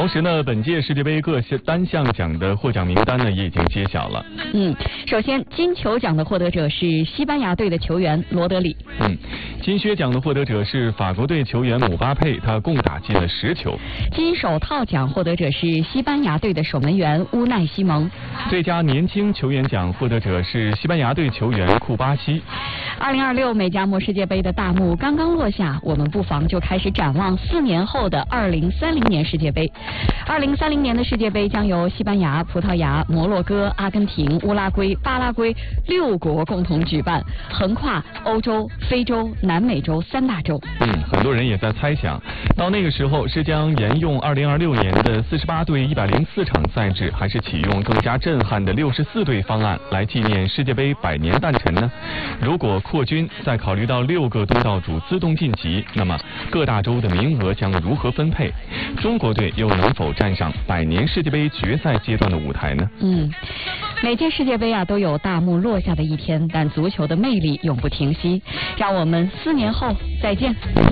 同时呢，本届世界杯各单项奖的获奖名单呢也已经揭晓了。 首先金球奖的获得者是西班牙队的球员罗德里。 金靴奖的获得者是法国队球员姆巴佩，他共打进了10球。 金手套奖获得者是西班牙队的守门员乌奈西蒙。 最佳年轻球员奖获得者是西班牙队球员库巴西。 2026美加墨世界杯的大幕刚刚落下，我们不妨就开始展望4年后的2030年世界杯。2030年的世界杯将由西班牙、葡萄牙、摩洛哥、阿根廷、乌拉圭、巴拉圭6国共同举办，横跨欧洲、非洲、南美洲3大洲。 很多人也在猜想，到那个时候是将沿用2026年的48队104场赛制，还是启用更加震撼的64队方案来纪念世界杯100年诞辰呢？如果扩军再考虑到6个东道主自动晋级，那么各大洲的名额将如何分配？中国队又能否站上100年世界杯决赛阶段的舞台呢？ 每届世界杯都有大幕落下的一天，但足球的魅力永不停息。让我们4年后再见。